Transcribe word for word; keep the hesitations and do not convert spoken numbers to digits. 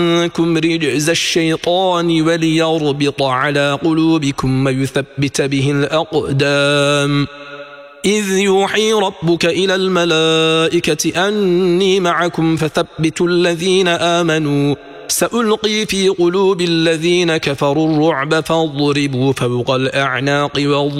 عنكم رجز الشيطان وليربط على قلوبكم ويثبت به الأقدام إذ يوحي ربك إلى الملائكة أني معكم فثبتوا الذين آمنوا سألقي في قلوب الذين كفروا الرعب فاضربوا فوق الأعناق